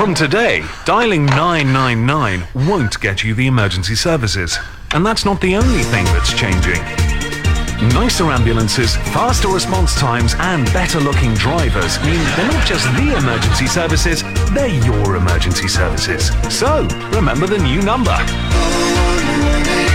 From today, dialing 999 won't get you the emergency services. And that's not the only thing that's changing. Nicer ambulances, faster response times and better looking drivers mean they're not just the emergency services, they're your emergency services. So, remember the new number.